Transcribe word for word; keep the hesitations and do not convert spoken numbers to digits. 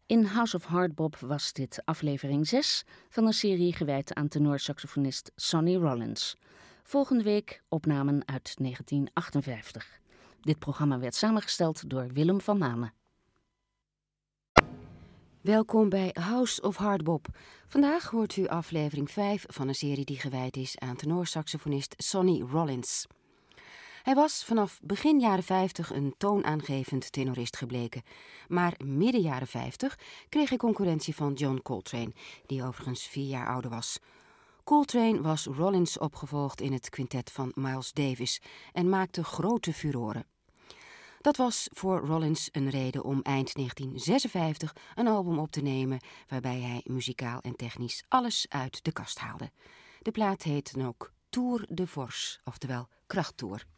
In House of Hardbop was dit aflevering zes van een serie gewijd aan tenorsaxofonist Sonny Rollins. Volgende week opnamen uit negentien achtenvijftig. Dit programma werd samengesteld door Willem van Manen. Welkom bij House of Hardbop. Vandaag hoort u aflevering vijf van een serie die gewijd is aan tenorsaxofonist Sonny Rollins. Hij was vanaf begin jaren vijftig een toonaangevend tenorist gebleken. Maar midden jaren vijftig kreeg hij concurrentie van John Coltrane, die overigens vier jaar ouder was. Coltrane was Rollins opgevolgd in het quintet van Miles Davis en maakte grote furoren. Dat was voor Rollins een reden om eind negentien zesenvijftig een album op te nemen waarbij hij muzikaal en technisch alles uit de kast haalde. De plaat heet dan ook Tour de Force, oftewel Krachttour.